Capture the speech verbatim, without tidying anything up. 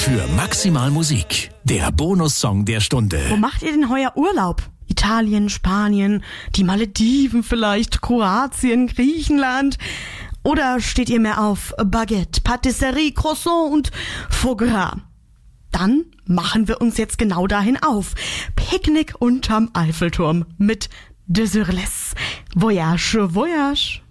für Maximal Musik, der Bonussong der Stunde. Wo macht ihr denn heuer Urlaub? Italien, Spanien, die Malediven vielleicht, Kroatien, Griechenland? Oder steht ihr mehr auf Baguette, Patisserie, Croissant und Foie Gras? Dann machen wir uns jetzt genau dahin auf. Picknick unterm Eiffelturm mit De Surles. Voyage, voyage.